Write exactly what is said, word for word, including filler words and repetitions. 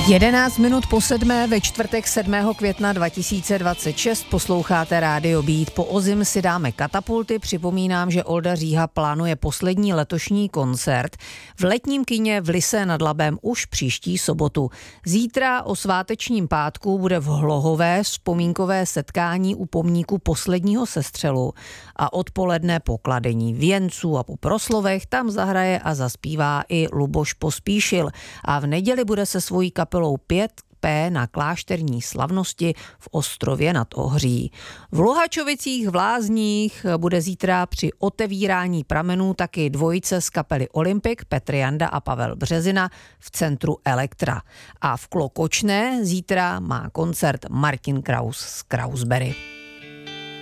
jedenáct minut po sedmé ve čtvrtek sedmého května dva tisíce dvacet šest posloucháte Rádio Beat. Po ozim si dáme katapulty. Připomínám, že Olda Říha plánuje poslední letošní koncert v letním kině v Lysé nad Labem už příští sobotu. Zítra o svátečním pátku bude v Hlohové vzpomínkové setkání u pomníku posledního sestřelu a odpoledne pokladení věnců a po proslovech tam zahraje a zaspívá i Luboš Pospíšil a v neděli bude se svojí kapelou pět P na klášterní slavnosti v Ostrově nad Ohří. V Luhačovicích v Lázních bude zítra při otevírání pramenů taky dvojice z kapely Olympik Petr Janda a Pavel Březina v centru Elektra. A v Klokočné zítra má koncert Martin Kraus z Krausberry.